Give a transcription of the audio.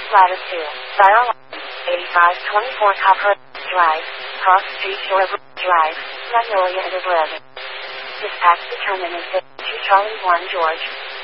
Ladder 2, Fire Line, 8524 Copper Drive, Cross Street Shore Drive, Magnolia, Illinois. Dispatch determinant 2 Charlie 1 George.